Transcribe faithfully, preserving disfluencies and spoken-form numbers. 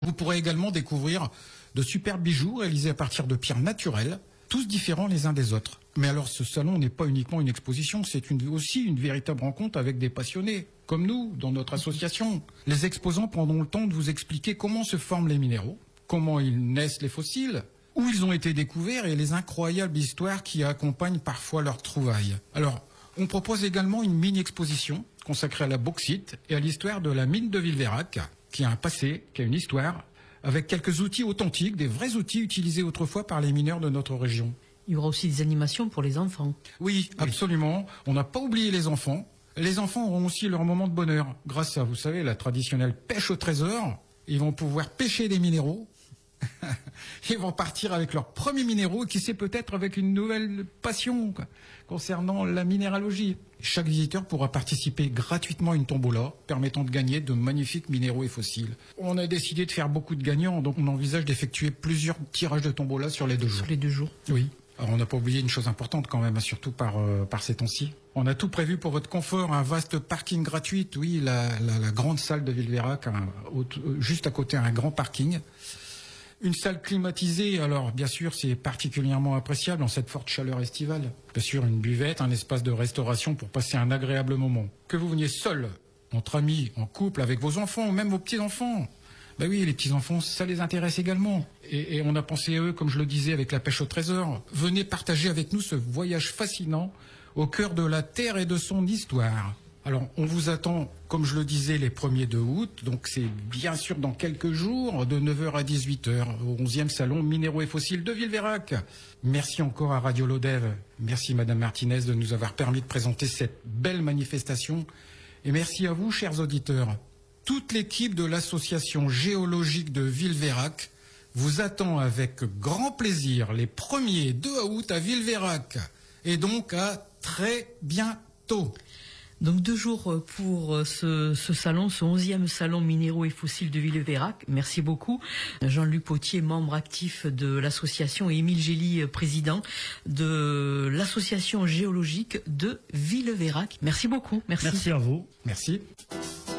Vous pourrez également découvrir de superbes bijoux réalisés à partir de pierres naturelles, tous différents les uns des autres. Mais alors ce salon n'est pas uniquement une exposition, c'est une, aussi une véritable rencontre avec des passionnés, comme nous, dans notre association. Les exposants prendront le temps de vous expliquer comment se forment les minéraux, comment ils naissent les fossiles, où ils ont été découverts et les incroyables histoires qui accompagnent parfois leurs trouvailles. Alors, on propose également une mini-exposition consacrée à la bauxite et à l'histoire de la mine de Villeveyrac, qui a un passé, qui a une histoire, avec quelques outils authentiques, des vrais outils utilisés autrefois par les mineurs de notre région. Il y aura aussi des animations pour les enfants. Oui, absolument. On n'a pas oublié les enfants. Les enfants auront aussi leur moment de bonheur. Grâce à, vous savez, la traditionnelle pêche au trésor. Ils vont pouvoir pêcher des minéraux. Ils vont partir avec leurs premiers minéraux, qui sait peut-être avec une nouvelle passion quoi, concernant la minéralogie. Chaque visiteur pourra participer gratuitement à une tombola permettant de gagner de magnifiques minéraux et fossiles. On a décidé de faire beaucoup de gagnants, donc on envisage d'effectuer plusieurs tirages de tombola sur les deux jours. Sur les deux jours. Oui. Alors on n'a pas oublié une chose importante quand même, surtout par, euh, par ces temps-ci. On a tout prévu pour votre confort, un vaste parking gratuit, oui, la, la, la grande salle de Villeveyrac, un, au, juste à côté un grand parking. Une salle climatisée, alors bien sûr c'est particulièrement appréciable en cette forte chaleur estivale. Bien sûr une buvette, un espace de restauration pour passer un agréable moment. Que vous veniez seul, entre amis, en couple, avec vos enfants ou même vos petits-enfants. Ben oui, les petits-enfants, ça les intéresse également. Et, et on a pensé à eux, comme je le disais, avec la pêche au trésor. Venez partager avec nous ce voyage fascinant au cœur de la Terre et de son histoire. Alors, on vous attend, comme je le disais, les premiers de août, donc c'est bien sûr dans quelques jours, de neuf heures à dix-huit heures, au onzième salon Minéraux et Fossiles de Villeveyrac. Merci encore à Radio Lodève. Merci Madame Martinez de nous avoir permis de présenter cette belle manifestation. Et merci à vous, chers auditeurs. Toute l'équipe de l'association géologique de Villeveyrac vous attend avec grand plaisir les premiers et deux août à Villeveyrac. Et donc à très bientôt. Donc deux jours pour ce, ce salon, ce onzième salon minéraux et fossiles de Villeveyrac. Merci beaucoup. Jean-Luc Potier, membre actif de l'association, et Émile Gély, président de l'association géologique de Villeveyrac. Merci beaucoup. Merci. Merci à vous. Merci.